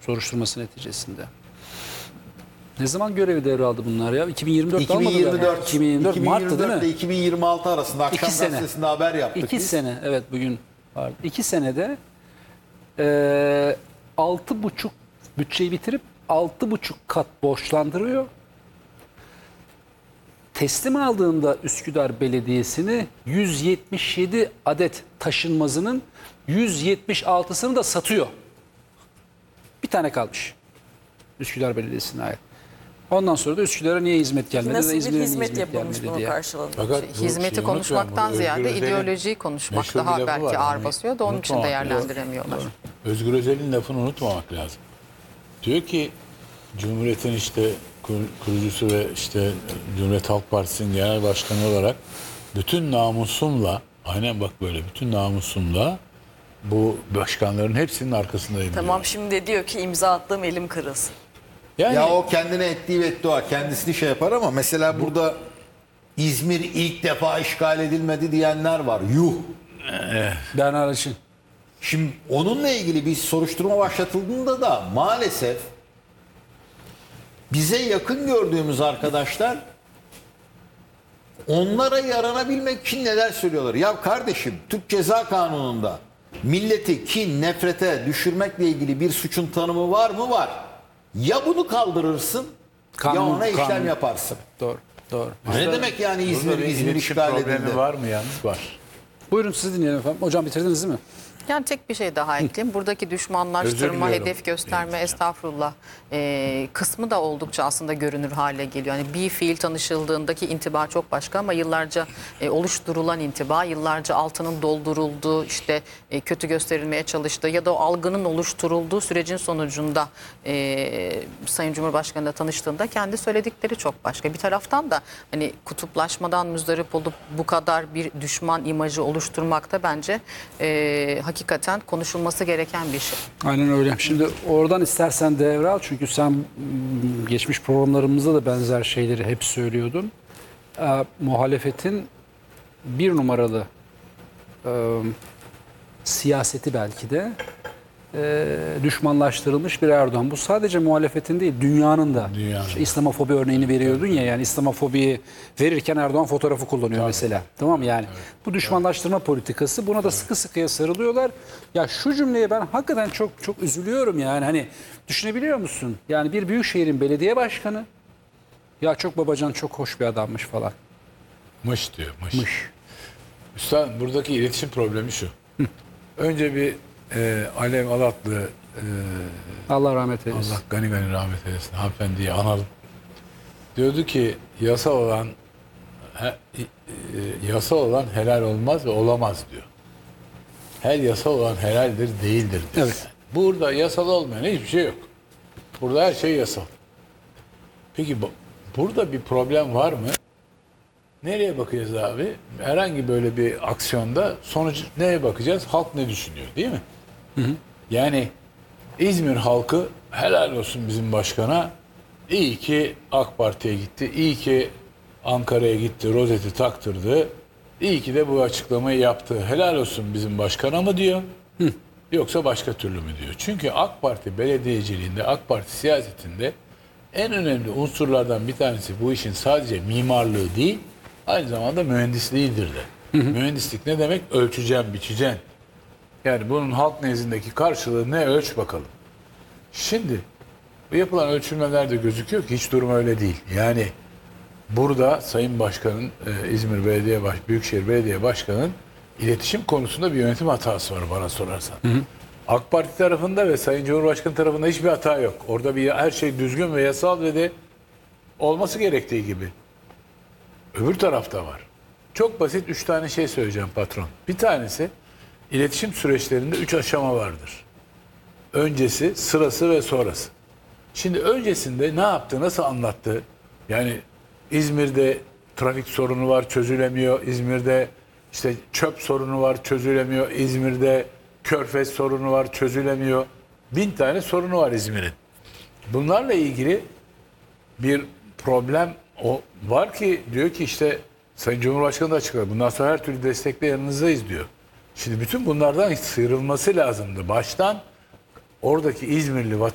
soruşturması neticesinde. Ne zaman görevi devraldı bunlar ya? 2024'te almadılar. 2024. 2024 Mart'ta değil mi? ile 2026 arasında akşam 2 sene. gazetesinde haber yaptık 2 biz. sene evet bugün vardı. 2 senede 6,5 bütçeyi bitirip 6,5 kat borçlandırıyor. Teslim aldığında Üsküdar Belediyesi'ni 177 adet taşınmazının 176'sını da satıyor. Bir tane kalmış Üsküdar Belediyesi'ne ait. Ondan sonra da Üsküdar'a niye hizmet gelmedi? Nasıl bir İzmir'e niye hizmet yapılmış gelmedi bunun diye. karşılığında? Fakat bu Hizmeti şeyi konuşmaktan unutmayalım, ziyade Özgür Özel'in ideolojiyi konuşmak meşhur bir daha lafı belki var. ağır Hani basıyor da onun için unutmamak lazım. değerlendiremiyorlar. Özgür Özel'in lafını unutmamak lazım. Diyor ki Cumhuriyet'in işte kurucusu ve işte Cumhuriyet Halk Partisi'nin genel başkanı olarak bütün namusumla, aynen bak böyle bütün namusumla bu başkanların hepsinin arkasındayım Tamam, diyor. şimdi diyor ki imza attığım elim kırılsın. Yani Ya o kendine ettiği beddua kendisini şey yapar ama mesela burada İzmir ilk defa işgal edilmedi diyenler var. Yuh. Bernard Açın. Şimdi onunla ilgili bir soruşturma başlatıldığında da maalesef bize yakın gördüğümüz arkadaşlar onlara yaranabilmek için neler söylüyorlar. Ya kardeşim, Türk Ceza Kanunu'nda milleti kin, nefrete düşürmekle ilgili bir suçun tanımı var mı? Var. Ya bunu kaldırırsın ya ona işlem yaparsın. Doğru. Doğru. Ne demek yani burada İzmir bir iletişim işgal problemi edildi? var mı yalnız? Var. Buyurun sizi dinleyelim efendim. Hocam bitirdiniz değil mi? Yani tek bir şey daha ekleyeyim. Buradaki Özür düşmanlaştırma, diliyorum. hedef gösterme, estağfurullah kısmı da oldukça aslında görünür hale geliyor. Yani bir fiil tanışıldığındaki intiba çok başka ama yıllarca oluşturulan intiba, yıllarca altının doldurulduğu, işte kötü gösterilmeye çalıştığı ya da o algının oluşturulduğu sürecin sonucunda Sayın Cumhurbaşkanı'yla tanıştığında kendi söyledikleri çok başka. Bir taraftan da hani kutuplaşmadan müzdarip olup bu kadar bir düşman imajı oluşturmakta bence hakikaten konuşulması gereken bir şey. Aynen öyle. Şimdi oradan istersen devral çünkü sen geçmiş programlarımızda da benzer şeyleri hep söylüyordun. Muhalefetin bir numaralı siyaseti belki de düşmanlaştırılmış bir Erdoğan. Bu sadece muhalefetin değil, dünyanın da. İşte İslamofobi örneğini veriyordun ya, yani İslamofobiyi verirken Erdoğan fotoğrafı kullanıyor mesela. Tamam mı yani? Bu düşmanlaştırma politikası, buna da sıkı sıkıya sarılıyorlar. Ya şu cümleye ben hakikaten çok çok üzülüyorum yani. Hani düşünebiliyor musun? Yani bir büyükşehirin belediye başkanı, ya çok babacan, çok hoş bir adammış falan. Mış diyor. Mış. Mış. Üstad buradaki iletişim problemi şu. Önce bir Alev Alatlı Allah rahmet eylesin. Allah gani gani rahmet eylesin hanımefendiyi analım. Diyordu ki yasa olan helal olmaz ve olamaz diyor. Her yasa olan helaldir değildir diyor. Evet. Yani. Burada yasal olmayan hiçbir şey yok. Burada her şey yasal. Peki burada bir problem var mı? Nereye bakacağız abi? Herhangi böyle bir aksiyonda sonuç neye bakacağız? Halk ne düşünüyor değil mi? Hı hı. Yani İzmir halkı helal olsun bizim başkana. İyi ki AK Parti'ye gitti. İyi ki Ankara'ya gitti. Rozeti taktırdı. İyi ki de bu açıklamayı yaptı. Helal olsun bizim başkana mı diyor? Hı. Yoksa başka türlü mü diyor? Çünkü AK Parti belediyeciliğinde, AK Parti siyasetinde en önemli unsurlardan bir tanesi bu işin sadece mimarlığı değil, aynı zamanda mühendisliğidir de. Hı hı. Mühendislik ne demek? Ölçeceğim, biçeceğim. Yani bunun halk nezdindeki karşılığı ne, ölç bakalım. Şimdi bu yapılan ölçülmelerde gözüküyor ki hiç durum öyle değil. Yani burada Sayın Başkan'ın İzmir Büyükşehir Belediye Başkanı'nın iletişim konusunda bir yönetim hatası var bana sorarsan. Hı hı. AK Parti tarafında ve Sayın Cumhurbaşkanı tarafında hiçbir hata yok. Orada her şey düzgün ve yasal ve de olması gerektiği gibi. Öbür tarafta var. Çok basit 3 tane şey söyleyeceğim patron. Bir tanesi iletişim süreçlerinde 3 aşama vardır. Öncesi, sırası ve sonrası. Şimdi öncesinde ne yaptı, nasıl anlattı? Yani İzmir'de trafik sorunu var, çözülemiyor. İzmir'de işte çöp sorunu var, çözülemiyor. İzmir'de körfez sorunu var, çözülemiyor. 1000 tane sorunu var İzmir'in. Bunlarla ilgili bir problem var ki diyor ki işte Sayın Cumhurbaşkanı da açıkladı. Bundan sonra her türlü destekle yanınızdayız diyor. Şimdi bütün bunlardan sıyrılması lazımdı. Baştan oradaki İzmirli vatandaşlar